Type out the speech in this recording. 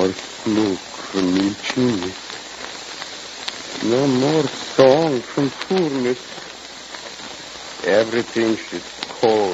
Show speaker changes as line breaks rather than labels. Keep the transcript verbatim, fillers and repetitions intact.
more smoke from me chimney. No more song from furnace. Everything is cold.